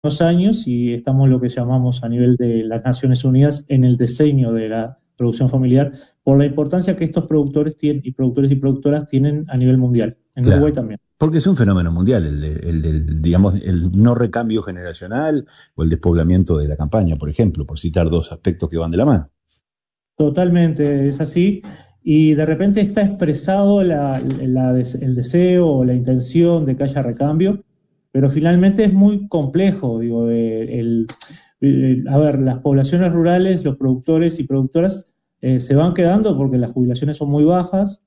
años y estamos lo que llamamos a nivel de las Naciones Unidas en el diseño de la producción familiar por la importancia que estos productores tienen y productores y productoras tienen a nivel mundial. En Uruguay Claro. también. Porque es un fenómeno mundial, el del, digamos, el no recambio generacional o el despoblamiento de la campaña, por ejemplo, por citar dos aspectos que van de la mano. Totalmente es así. Y de repente está expresado el deseo o la intención de que haya recambio, pero finalmente es muy complejo. Digo, a ver, las poblaciones rurales, los productores y productoras se van quedando porque las jubilaciones son muy bajas,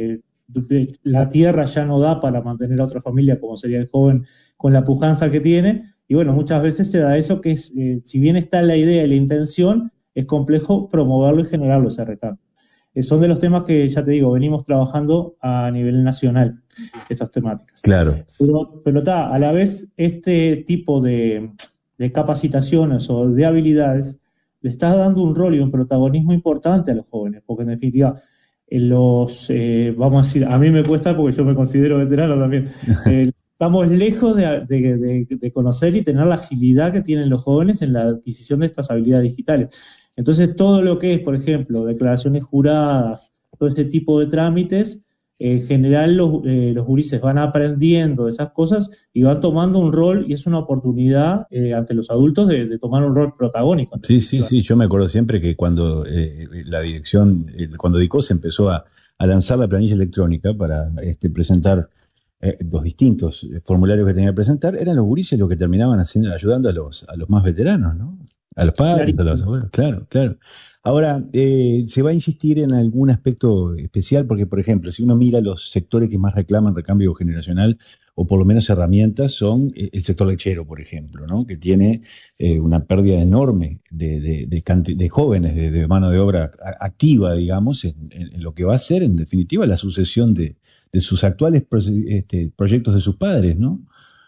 la tierra ya no da para mantener a otra familia como sería el joven con la pujanza que tiene, y bueno, muchas veces se da eso que es, si bien está la idea y la intención, es complejo promoverlo y generarlo ese recambio. Son de los temas que, ya te digo, venimos trabajando a nivel nacional, estas temáticas. Claro. Pero a la vez, este tipo de capacitaciones o de habilidades le está dando un rol y un protagonismo importante a los jóvenes, porque en definitiva, vamos a decir, a mí me cuesta porque yo me considero veterano también, estamos lejos de conocer y tener la agilidad que tienen los jóvenes en la adquisición de estas habilidades digitales. Entonces, todo lo que es, por ejemplo, declaraciones juradas, todo este tipo de trámites, en general los gurises van aprendiendo esas cosas y van tomando un rol y es una oportunidad ante los adultos de tomar un rol protagónico, en Sí, sí, definitiva. sí, yo me acuerdo siempre que cuando la dirección, cuando DICOS empezó a lanzar la planilla electrónica para presentar los distintos formularios que tenía que presentar, eran los gurises los que terminaban haciendo, ayudando a los más veteranos, ¿no? A los padres, a los Clarísimo. abuelos, claro, claro. Ahora, se va a insistir en algún aspecto especial, porque, por ejemplo, si uno mira los sectores que más reclaman recambio generacional, o por lo menos herramientas, son el sector lechero, por ejemplo, ¿no? Que tiene una pérdida enorme de jóvenes, de mano de obra activa, digamos, en lo que va a ser, en definitiva, la sucesión de sus actuales proyectos de sus padres, ¿no?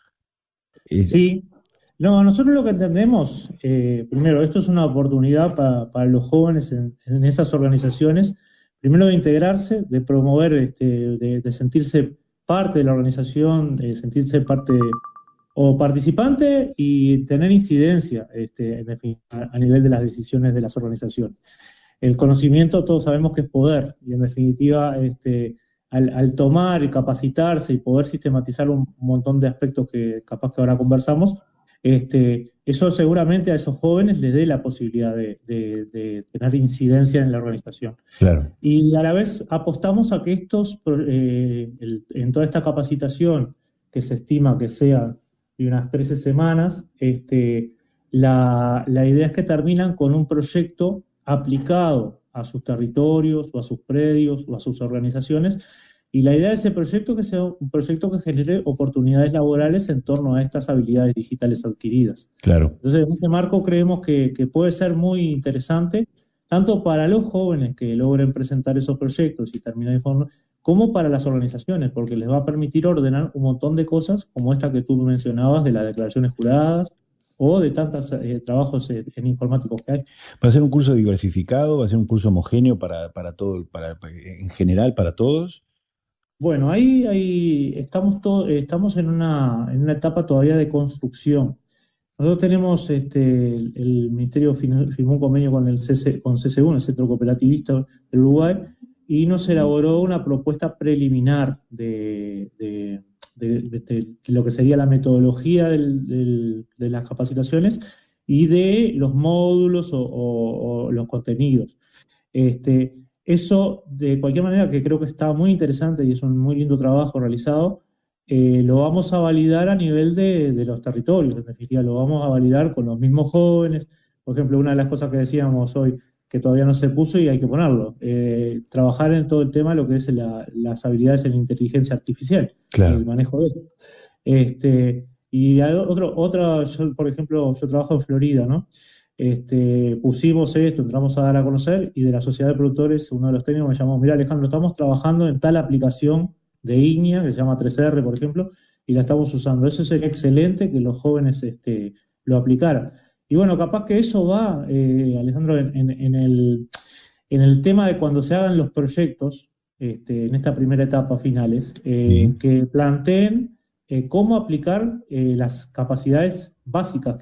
Eh, Sí, no, nosotros lo que entendemos, primero, esto es una oportunidad para los jóvenes en esas organizaciones, primero de integrarse, de promover, de sentirse parte de la organización, de sentirse parte o participante y tener incidencia a nivel de las decisiones de las organizaciones. El conocimiento todos sabemos que es poder y en definitiva al tomar y capacitarse y poder sistematizar un montón de aspectos que capaz que ahora conversamos, eso seguramente a esos jóvenes les dé la posibilidad de tener incidencia en la organización. claro. Y a la vez apostamos a que en toda esta capacitación, que se estima que sea de unas 13 semanas, la idea es que terminan con un proyecto aplicado a sus territorios o a sus predios o a sus organizaciones. Y la idea de ese proyecto es que sea un proyecto que genere oportunidades laborales en torno a estas habilidades digitales adquiridas. Claro. Entonces, en este marco creemos que puede ser muy interesante, tanto para los jóvenes que logren presentar esos proyectos y terminar de forma, como para las organizaciones, porque les va a permitir ordenar un montón de cosas, como esta que tú mencionabas de las declaraciones juradas o de tantos trabajos en informáticos que hay. ¿Va a ser un curso diversificado? ¿Va a ser un curso homogéneo para todo, en general para todos? Bueno, ahí estamos en una etapa todavía de construcción. Nosotros tenemos, el Ministerio firmó un convenio con con CC1, el Centro Cooperativista del Uruguay, y nos elaboró una propuesta preliminar de lo que sería la metodología de las capacitaciones y de los módulos o los contenidos. Eso, de cualquier manera, que creo que está muy interesante y es un muy lindo trabajo realizado, lo vamos a validar a nivel de los territorios, en definitiva, lo vamos a validar con los mismos jóvenes. Por ejemplo, una de las cosas que decíamos hoy, que todavía no se puso y hay que ponerlo, trabajar en todo el tema, lo que es las habilidades en inteligencia artificial y el Claro. manejo de eso. Y hay por ejemplo, yo trabajo en Florida, ¿no? Pusimos esto, entramos a dar a conocer y de la sociedad de productores, uno de los técnicos me llamó, mira Alejandro, estamos trabajando en tal aplicación de IGNIA, que se llama 3R, por ejemplo, y la estamos usando. Eso sería excelente que los jóvenes lo aplicaran. Y bueno, capaz que eso va, Alejandro, en el tema de cuando se hagan los proyectos, en esta primera etapa finales, Sí. que planteen cómo aplicar las capacidades básicas